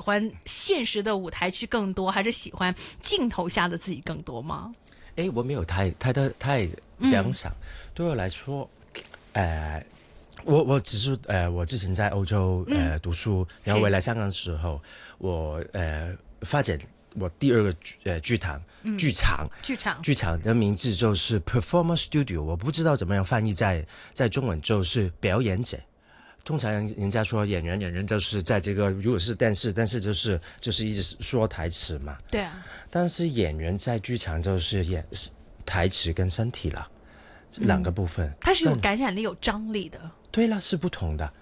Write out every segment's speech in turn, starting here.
欢现实的舞台剧更多，还是喜欢镜头下的自己更多吗？ 我没有太这样想。对我来说，我只是我之前在欧洲读书，然后回来香港的时候，我发展我第二个剧场的名字就是 Performance Studio， 我不知道怎么样翻译在中文，就是表演者。通常人家说演员就是在这个，如果是但是就是一直说台词嘛。 对啊。 但是演员在剧场就是演台词跟身体了，两个部分。 它是有感染力、有张力的。 对了，是不同的。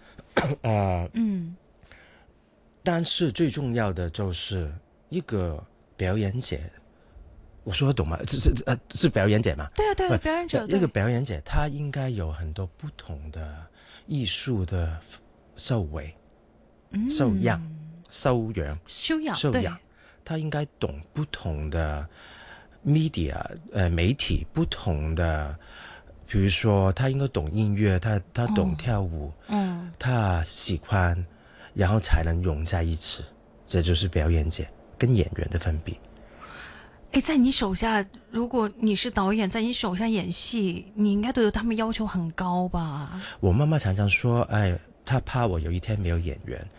但是最重要的就是一个表演者。我说得懂吗？是表演者吗？ 对啊，对啊，表演者。 一个表演者，他应该有很多不同的艺术的修为、修养，他应该懂不同的 media 媒体，不同的，比如说他应该懂音乐，他懂跳舞，他喜欢，然后才能融在一起，这就是表演者跟演员的分别。 在你手下，如果你是导演，在你手下演戏，你应该对他们要求很高吧？ 我妈妈常常说，她怕我有一天没有演员。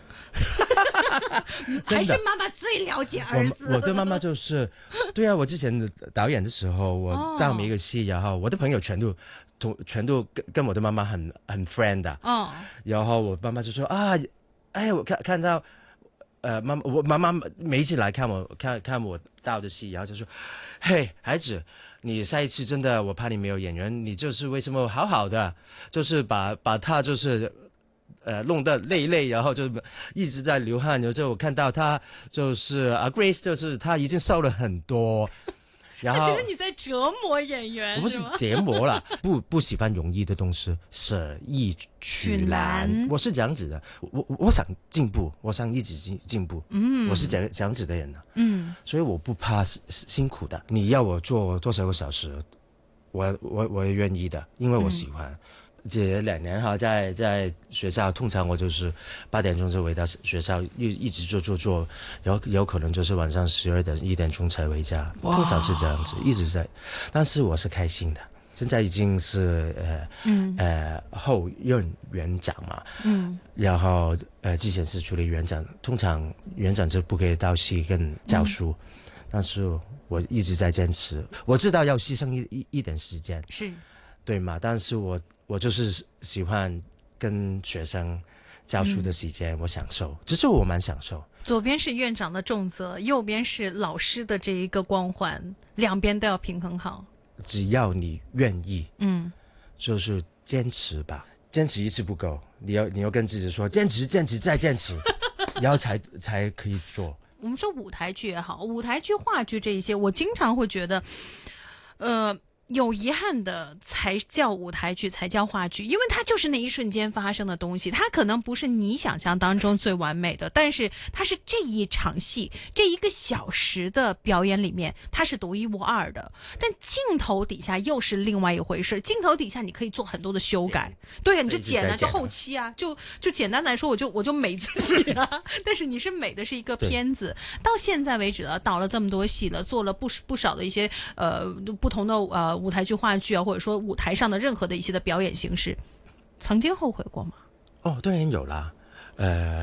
还是妈妈最了解儿子。 我的妈妈就是，对啊，我之前的导演的时候，我到每一个戏，然后我的朋友全都跟我的妈妈很 friend 的。然后我妈妈就说我看到。我妈妈每一次来看我导的戏，然后就说：“嘿，孩子，你下一次真的，我怕你没有演员，你就是为什么好好的，就是把他就是弄得累，然后就一直在流汗，然后我看到他就是Grace， 就是他已经瘦了很多。”然后他觉得你在折磨演员， 我不是折磨啦，不喜欢容易的东西，舍易取难。我是这样子的，我想进步，我想一直进步。我是这样子的人呢。所以我不怕辛苦的。你要我做多少个小时，我也愿意的，因为我喜欢。这2年哈，在学校，通常我就是8点钟就回到学校，一直做，有可能就是晚上12点1点钟才回家，通常是这样子，一直在。但是我是开心的，现在已经是后任园长嘛，然后之前是助理园长，通常园长就不可以到戏跟教书，但是我一直在坚持，我知道要牺牲一点时间， 是对嘛？但是我就是喜欢跟学生教书的时间，我享受，只是我蛮享受。 左边是院长的重责，右边是老师的这一个光环，两边都要平衡好。 只要你愿意，就是坚持吧，坚持一次不够，你要跟自己说坚持再坚持，然后才可以做。 我们说舞台剧也好，舞台剧、话剧这一些，我经常会觉得，有遗憾的才叫舞台剧，才叫话剧，因为它就是那一瞬间发生的东西，它可能不是你想象当中最完美的，但是它是这一场戏这1个小时的表演里面，它是独一无二的。但镜头底下又是另外一回事，镜头底下你可以做很多的修改，对啊，你就剪啊，就后期啊，就简单来说，我就美自己啊。但是你是美的是一个片子，到现在为止了，导了这么多戏了，做了不少的一些不同的舞台剧、话剧啊，或者说舞台上的任何的一些的表演形式，曾经后悔过吗？ 当然有啦。你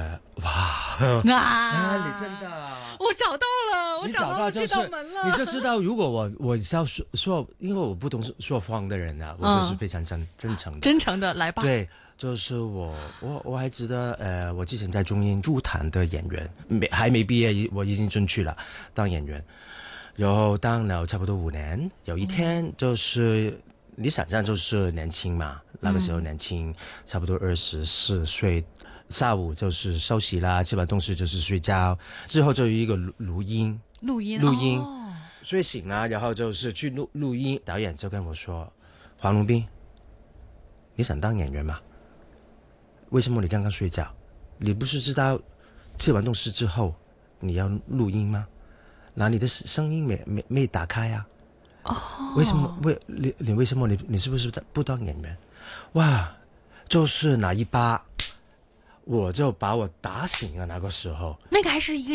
真的， 我找到了，我找到这道门了。 你就知道，如果我要说，因为我不懂说谎的人啊，我就是非常真诚的来吧。 对，就是我还记得，我之前在中英驻坛的演员，还没毕业，我已经进去了当演员。然后当了差不多5年，有一天就是你想象就是年轻嘛，那个时候年轻，差不多24岁，下午就是休息啦，吃完东西就是睡觉，之后就有一个录音，睡醒了，然后就是去录音，导演就跟我说：“黄龙斌，你想当演员吗？为什么你刚刚睡觉？你不是知道吃完东西之后你要录音吗？那你的声音没打开啊？为什么你为什么你是不是不当演员？哇，就是那一巴，我就把我打醒了。那个时候， 那个还是一个